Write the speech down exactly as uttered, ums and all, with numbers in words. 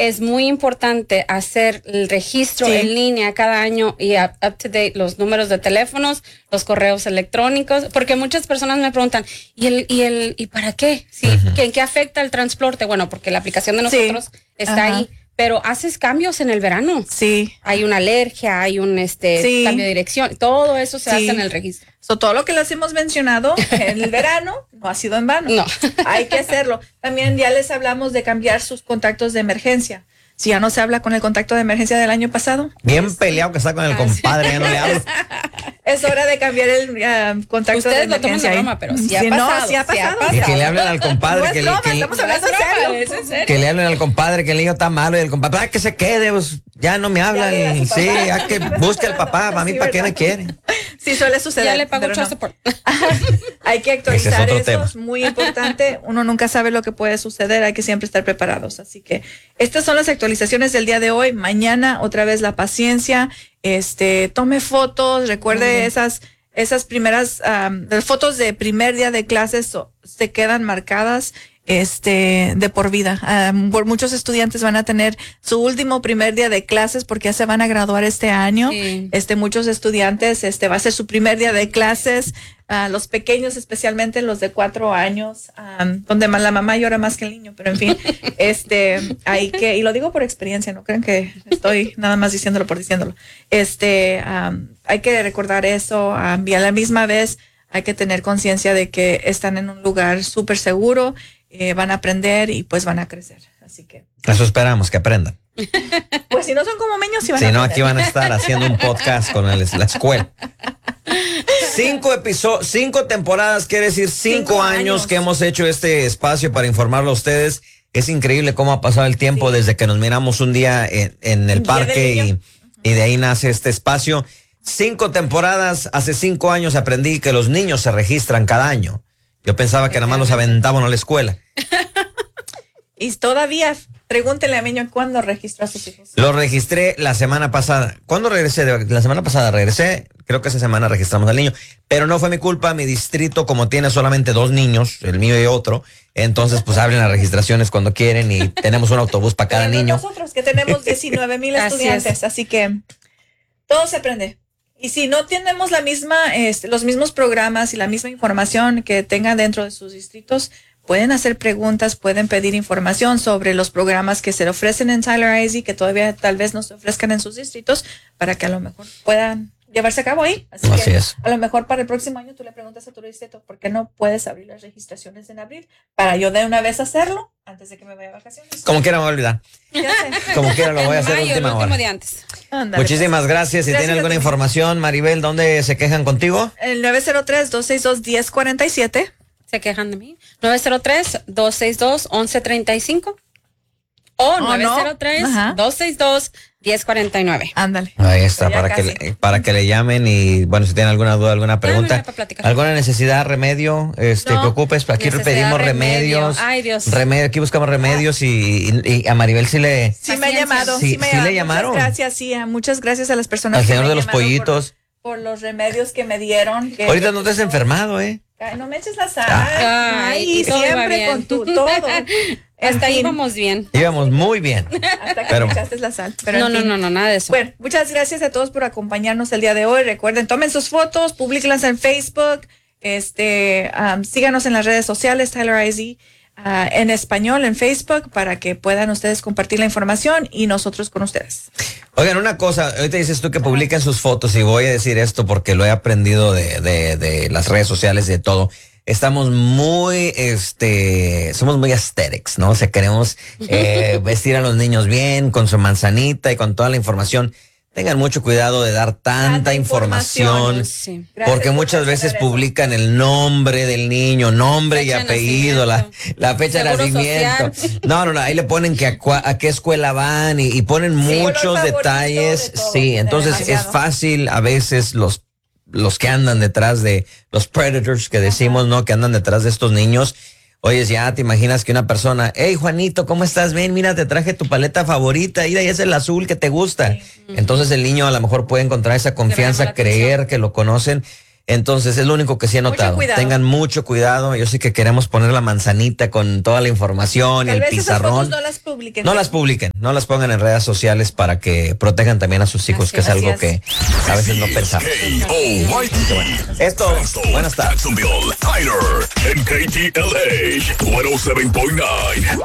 es muy importante hacer el registro sí. en línea cada año y up, up to date los números de teléfonos, los correos electrónicos, porque muchas personas me preguntan, ¿y el y el y para qué? Sí, uh-huh. ¿qué, ¿qué afecta el transporte? Bueno, porque la aplicación de nosotros sí. está uh-huh. ahí. Pero haces cambios en el verano. Sí. Hay una alergia, hay un este sí. cambio de dirección. Todo eso se sí. hace en el registro. So, todo lo que les hemos mencionado en el verano no ha sido en vano. No. Hay que hacerlo. También ya les hablamos de cambiar sus contactos de emergencia. Si ya no se habla con el contacto de emergencia del año pasado. Bien pues, peleado que está con el compadre, ya no le hablo. Es hora de cambiar el uh, contacto Ustedes de emergencia. Ustedes lo toman de broma, pero sí, sí ha pasado. No, sí ha pasado. Sí ha pasado. Y que le hablen al compadre. No que es le, broma, que estamos le, hablando broma, serio. ¿es serio? Que le hablen al compadre que el niño está malo y el compadre, ah, que se quede, pues, ya no me hablan. Y, sí, ya que busque al papá, para mí, sí, ¿para qué me quiere? Sí, suele suceder. Ya le pago child support. Hay que actualizar es eso, tema. Es muy importante. Uno nunca sabe lo que puede suceder, hay que siempre estar preparados. Así que estas son las actualizaciones del día de hoy. Mañana, otra vez la paciencia. Este, tome fotos, recuerde uh-huh. esas, esas primeras um, las fotos de primer día de clases so, se quedan marcadas. Este, de por vida. Um, por muchos estudiantes van a tener su último primer día de clases porque ya se van a graduar este año. Sí. Este, muchos estudiantes, este, va a ser su primer día de clases. Uh, los pequeños, especialmente los de cuatro años, um, donde la mamá llora más que el niño, pero en fin, este, hay que, y lo digo por experiencia, no crean que estoy nada más diciéndolo por diciéndolo. Este, um, hay que recordar eso, um, y a la misma vez hay que tener conciencia de que están en un lugar súper seguro. Eh, van a aprender y pues van a crecer. Así que eso esperamos, que aprendan. Pues si no son como niños, sí van si a no, aprender. aquí van a estar haciendo un podcast con el, la escuela. Cinco episodios, cinco temporadas, quiere decir cinco, cinco años, años que hemos hecho este espacio para informarlo a ustedes. Es increíble cómo ha pasado el tiempo sí. desde que nos miramos un día en, en el parque y, y de ahí nace este espacio. Cinco temporadas, hace cinco años aprendí que los niños se registran cada año. Yo pensaba que nada más los aventaban a la escuela. Y todavía, pregúntele a Miño cuándo registró a sus hijos. Lo registré la semana pasada. ¿Cuándo regresé? La semana pasada regresé. Creo que esa semana registramos al niño. Pero no fue mi culpa. Mi distrito, como tiene solamente dos niños, el mío y otro, entonces pues abren las registraciones cuando quieren y tenemos un autobús para cada Pero niño. Nosotros que tenemos diecinueve mil estudiantes, así, así que todo se aprende. Y si no tenemos la misma, este, los mismos programas y la misma información que tengan dentro de sus distritos, pueden hacer preguntas, pueden pedir información sobre los programas que se ofrecen en Tyler I S D, que todavía tal vez no se ofrezcan en sus distritos, para que a lo mejor puedan llevarse a cabo ahí. Así, Así que es. A lo mejor para el próximo año tú le preguntas a tu distrito por qué no puedes abrir las registraciones en abril, para yo de una vez hacerlo antes de que me vaya a vacaciones. Como quiera me voy a olvidar. Ya sé. Como quiera lo voy a hacer mayo, última el hora. último día antes. Ándale, Muchísimas pues. gracias. Si Gracias tiene alguna a ti. información, Maribel, ¿dónde se quejan contigo? El nueve cero tres, dos seis dos, uno cero cuatro siete. Se quejan de mí. nueve cero tres, dos seis dos, once treinta y cinco o Oh, nueve cero tres, dos seis dos, diez cuarenta y nueve. Ándale. Ahí está, Ya para que, casi. le, para que le llamen y, bueno, si tienen alguna duda, alguna pregunta, Llámame para platicar. alguna necesidad, remedio, este, No, que ocupes, aquí necesidad, pedimos remedio. remedios. Ay, Dios. Remedio, aquí buscamos remedios y, y, y a Maribel sí le... Sí me ha Paciencia. llamado. Sí, me sí ha- le llamaron. Muchas gracias, sí. a- Muchas gracias a las personas Al que señor me de los llamaron pollitos. Por, por los remedios que me dieron. Que Ahorita no te has enfermado, ¿eh? Ay, no me eches la sal. Ay, Ay, todo iba siempre bien. con tu todo. En Hasta ahí fin, vamos bien. Íbamos muy bien. Hasta que Pero- me echaste la sal. Pero No, en no, fin. no, no, nada de eso. Bueno, muchas gracias a todos por acompañarnos el día de hoy. Recuerden, tomen sus fotos, publíquenlas en Facebook, este, um, síganos en las redes sociales, Tyler I S D, uh, en español en Facebook, para que puedan ustedes compartir la información y nosotros con ustedes. Oigan, una cosa, ahorita dices tú que publiquen sus fotos y voy a decir esto porque lo he aprendido de, de, de las redes sociales y de todo. Estamos muy, este, somos muy aesthetics, ¿no? O sea, queremos eh, vestir a los niños bien, con su manzanita y con toda la información. Tengan mucho cuidado de dar tanta, Tanta información, información. Sí. Gracias porque por muchas veces mencionar eso. publican el nombre del niño, nombre y Fecha de apellido, la, nacimiento. la fecha de Seguro nacimiento. social. No, no, no, ahí le ponen que a, cua- a qué escuela van y, y ponen Sí, muchos color favorito, detalles. de todo, Sí, de entonces es demasiado. fácil a veces los los que andan detrás de los predators que decimos, ¿no? Que andan detrás de estos niños. Oye, ya te imaginas que una persona, hey Juanito, ¿cómo estás? Ven, mira, te traje tu paleta favorita, mira, y es el azul que te gusta. Sí. Entonces el niño a lo mejor puede encontrar esa confianza, la creer atención. que lo conocen. Entonces es lo único que sí he notado. Tengan mucho cuidado. Yo sé que queremos poner la manzanita con toda la información, Tal el vez pizarrón. Esas fotos no las publiquen. No las publiquen, no las pongan en redes sociales para que protejan también a sus hijos, así, que es algo es. que a veces no pensamos. Esto, buenas tardes. En K T L A ciento siete punto nueve.